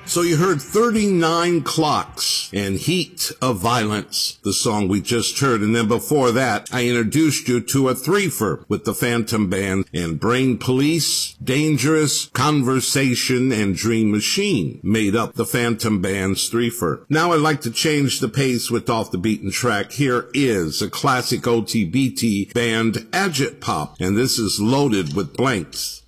So you heard 39 Clocks and Heat of Violence, the song we just heard. And then before that, I introduced you to a threefer with the Phantom Band and Brain Police, Dangerous, Conversation, and Dream Machine made up the Phantom Band's threefer. Now I'd like to change the pace with Off the Beaten Track. Here is a classic OTBT band, Agit Pop, and this is Loaded with Blanks.